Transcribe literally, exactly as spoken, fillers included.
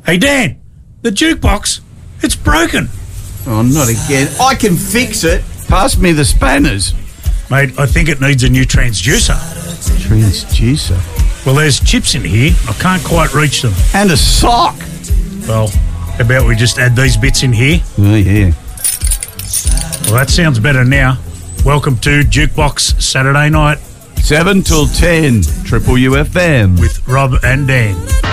Hey, Dan, the jukebox, it's broken. Oh, not again. I can fix it. Pass me the spanners. Mate, I think it needs a new transducer. Transducer? Well, there's chips in here. I can't quite reach them. And a sock. Well, how about we just add these bits in here? Oh, yeah. Well, that sounds better now. Welcome to Jukebox Saturday Night. seven till ten, Triple U F M. With Rob and Dan.